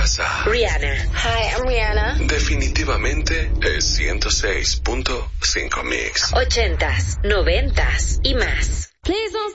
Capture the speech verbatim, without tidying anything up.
casa. Rihanna. Hi, I'm Rihanna. Definitivamente es ciento seis punto cinco Mix. Ochentas, noventas y más. Please don't